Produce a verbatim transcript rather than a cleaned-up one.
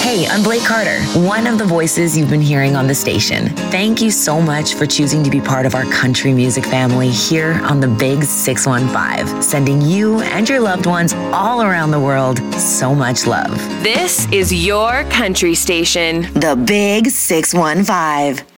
Hey, I'm Blake Carter, one of the voices you've been hearing on the station. Thank you so much for choosing to be part of our country music family here on the Big six one five, sending you and your loved ones all around the world so much love. This is your country station. The Big six one five.